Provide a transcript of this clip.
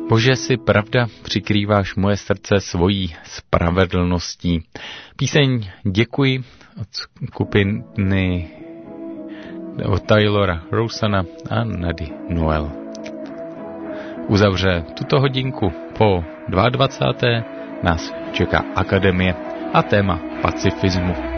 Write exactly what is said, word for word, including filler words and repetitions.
Bože, si pravda, přikrýváš moje srdce svojí spravedlností. Píseň Děkuji od skupiny od Taylora Rosana a Nady Noel. Uzavře tuto hodinku po dvacáté druhé nás čeká Akademie a téma pacifismu.